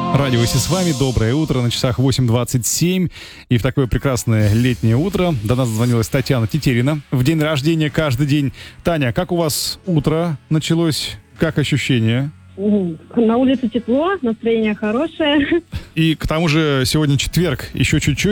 Радио «Си» с вами. Доброе утро. На часах 8:27. И в такое прекрасное летнее утро до нас дозвонилась Татьяна Тетерина. В день рождения каждый день. Таня, как у вас утро началось? Как ощущения? На улице тепло, настроение хорошее. И к тому же сегодня четверг. Еще чуть-чуть.